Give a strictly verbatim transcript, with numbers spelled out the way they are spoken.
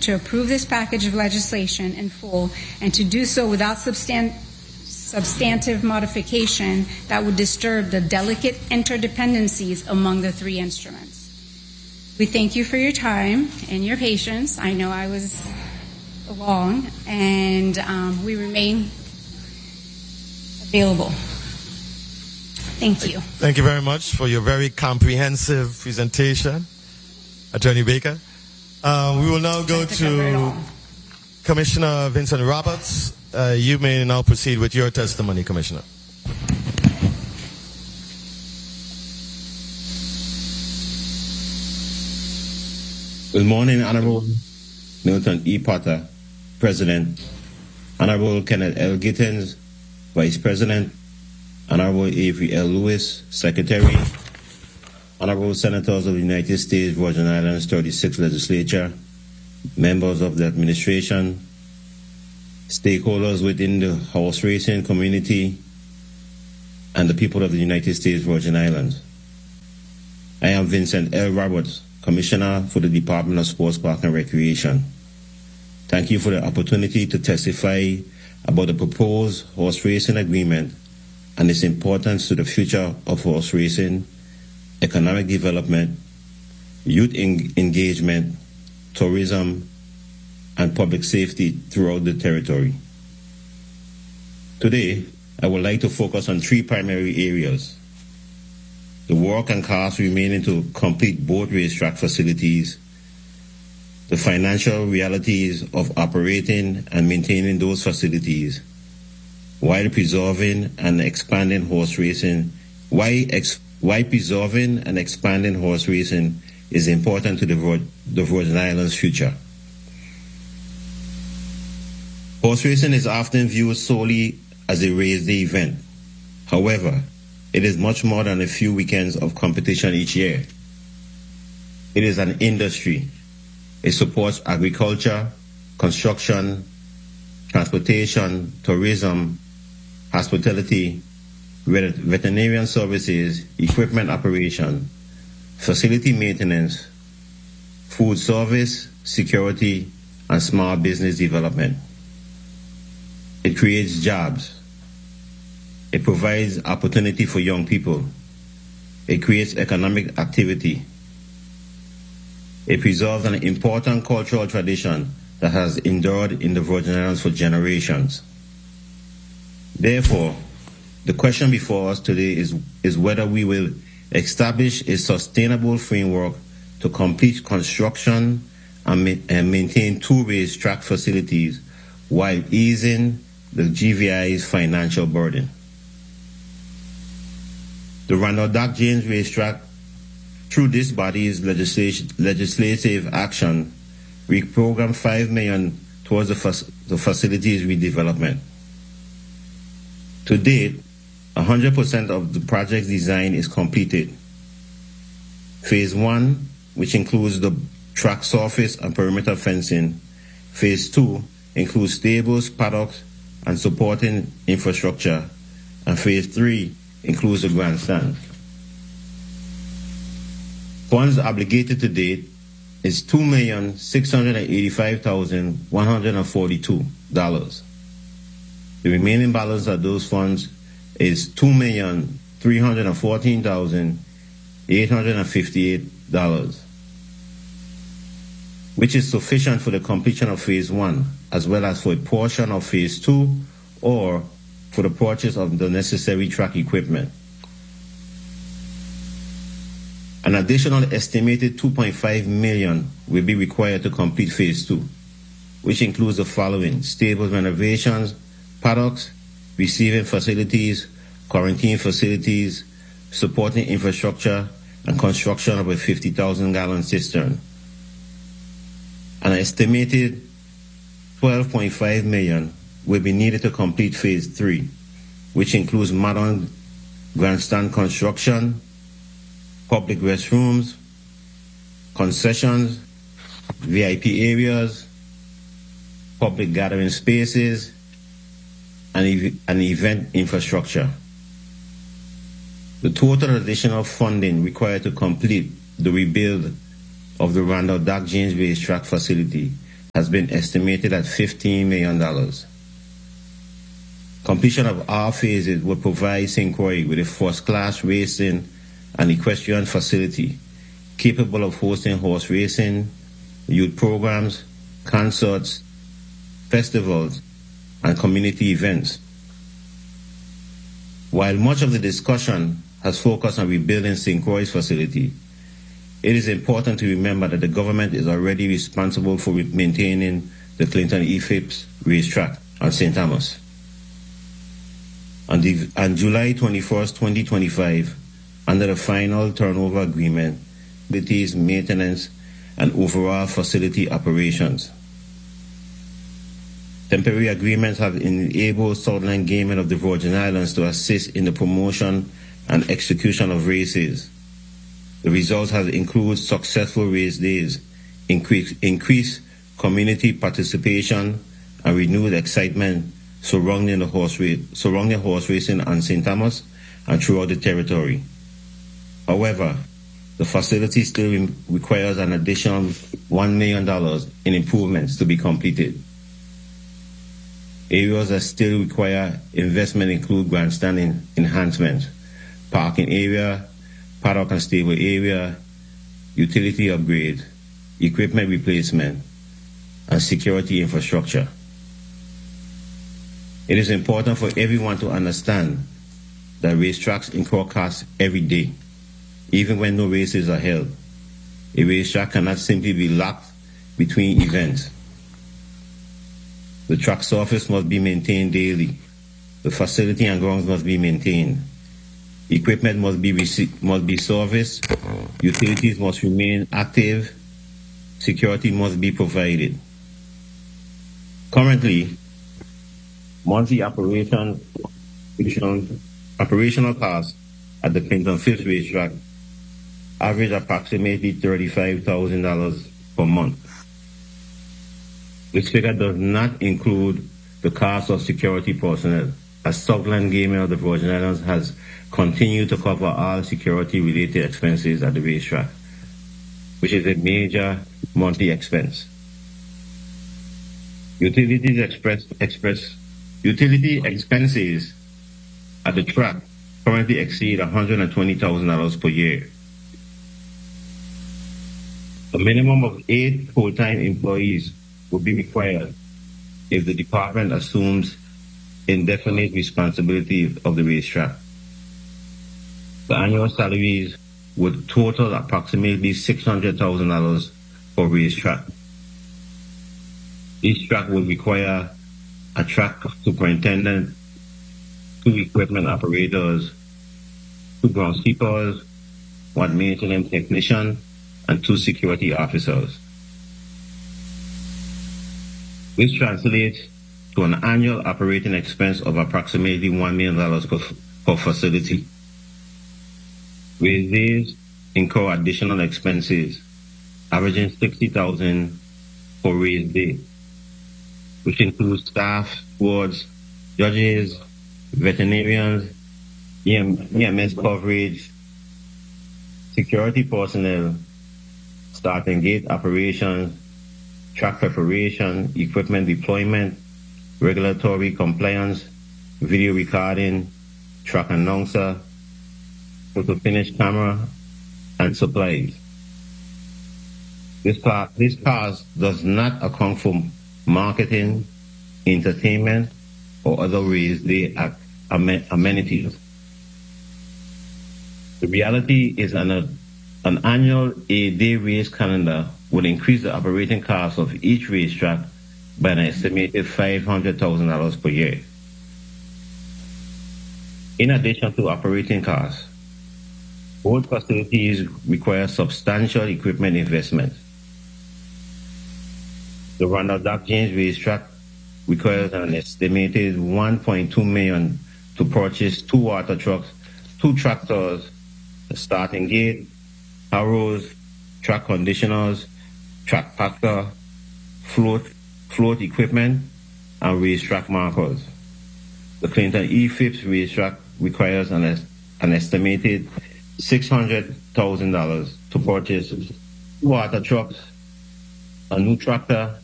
to approve this package of legislation in full and to do so without substan- substantive modification that would disturb the delicate interdependencies among the three instruments. We thank you for your time and your patience. I know I was long, and um, we remain available. Thank you. Thank you very much for your very comprehensive presentation, Attorney Baker. Uh, we will now go to, to Commissioner Vincent Roberts. Uh, you may now proceed with your testimony, Commissioner. Good morning, Honorable Milton E. Potter, President, Honorable Kenneth L. Gittins, Vice President, Honorable Avery L. Lewis, Secretary, Honorable Senators of the United States, Virgin Islands, thirty-sixth Legislature, members of the administration, stakeholders within the horse racing community, and the people of the United States, Virgin Islands. I am Vincent L. Roberts, Commissioner for the Department of Sports, Park and Recreation. Thank you for the opportunity to testify about the proposed horse racing agreement and its importance to the future of horse racing, economic development, youth en- engagement, tourism, and public safety throughout the territory. Today, I would like to focus on three primary areas: the work and costs remaining to complete both racetrack facilities, the financial realities of operating and maintaining those facilities, while preserving and expanding horse racing, why, ex, why preserving and expanding horse racing is important to the, the Virgin Islands' future. Horse racing is often viewed solely as a race day event. However, it is much more than a few weekends of competition each year. It is an industry. It supports agriculture, construction, transportation, tourism, hospitality, veterinarian services, equipment operation, facility maintenance, food service, security, and small business development. It creates jobs. It provides opportunity for young people. It creates economic activity. It preserves an important cultural tradition that has endured in the Virgin Islands for generations. Therefore, the question before us today is, is whether we will establish a sustainable framework to complete construction and, ma- and maintain two racetrack facilities while easing the G V I's financial burden. The Randall Dock James Racetrack, through this body's legislation, legislative action, reprogrammed five million dollars towards the, fa- the facilities redevelopment. To date, one hundred percent of the project's design is completed. Phase one, which includes the track surface and perimeter fencing. Phase two includes stables, paddocks, and supporting infrastructure. And phase three includes the grandstand. Funds obligated to date is two million six hundred eighty-five thousand one hundred forty-two dollars. The remaining balance of those funds is two million three hundred fourteen thousand eight hundred fifty-eight dollars, which is sufficient for the completion of phase one, as well as for a portion of phase two or for the purchase of the necessary track equipment. An additional estimated two point five million dollars will be required to complete phase two, which includes the following: stable renovations, paddocks, receiving facilities, quarantine facilities, supporting infrastructure, and construction of a fifty thousand gallon cistern. An estimated twelve point five million dollars will be needed to complete phase three, which includes modern grandstand construction, public restrooms, concessions, V I P areas, public gathering spaces, and, ev- and event infrastructure. The total additional funding required to complete the rebuild of the Randall Dock James Racetrack facility has been estimated at fifteen million dollars. Completion of all phases would provide Saint Croix with a first-class racing and equestrian facility capable of hosting horse racing, youth programs, concerts, festivals, and community events. While much of the discussion has focused on rebuilding Saint Croix facility, it is important to remember that the government is already responsible for maintaining the Clinton E. Phipps racetrack on Saint Thomas. On, the, on July twenty-first, twenty twenty-five, under the final turnover agreement, facilities, maintenance, and overall facility operations. Temporary agreements have enabled Southland Gaming of the Virgin Islands to assist in the promotion and execution of races. The results have included successful race days, increase, increased community participation, and renewed excitement surrounding the horse race, surrounding horse racing on Saint Thomas and throughout the territory. However, the facility still requires an additional one million dollars in improvements to be completed. Areas that still require investment include grandstand enhancements, parking area, paddock and stable area, utility upgrade, equipment replacement, and security infrastructure. It is important for everyone to understand that racetracks incur costs every day, even when no races are held. A racetrack cannot simply be locked between events. The track surface must be maintained daily. The facility and grounds must be maintained. Equipment must be rece- must be serviced. Utilities must remain active. Security must be provided. Currently, monthly operation, operational costs at the Clinton Phipps racetrack average approximately thirty-five thousand dollars per month. This figure does not include the cost of security personnel, as Southland Gaming of the Virgin Islands has continued to cover all security-related expenses at the racetrack, which is a major monthly expense. Utilities express, express utility expenses at the track currently exceed one hundred twenty thousand dollars per year. A minimum of eight full-time employees will be required if the department assumes indefinite responsibility of the racetrack. The annual salaries would total approximately six hundred thousand dollars per racetrack. Each track will require a track superintendent, two equipment operators, two groundskeepers, one maintenance technician, and two security officers. This translates to an annual operating expense of approximately one million dollars per, per facility. Race days incur additional expenses, averaging sixty thousand dollars per race day, which includes staff, boards, judges, veterinarians, E M S coverage, security personnel, starting gate operations, track preparation, equipment deployment, regulatory compliance, video recording, track announcer, photo finish camera, and supplies. This, part, this cost does not account for marketing, entertainment, or other race day amenities. The reality is an, an annual eight-day race calendar would increase the operating cost of each racetrack by an estimated five hundred thousand dollars per year. In addition to operating costs, both facilities require substantial equipment investment. The Ronald Dock James racetrack requires an estimated one point two million dollars to purchase two water trucks, two tractors, a starting gate, harrows, track conditioners, track packer, float, float equipment, and racetrack markers. The Clinton E. Phipps racetrack requires an, an estimated six hundred thousand dollars to purchase two water trucks, a new tractor,